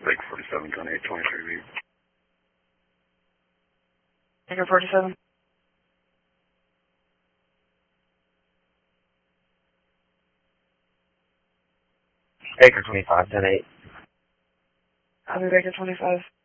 Lake 47, 10 8, 23 lead. Acre 47. Acre 25, 10 8. I'll be Acre 25.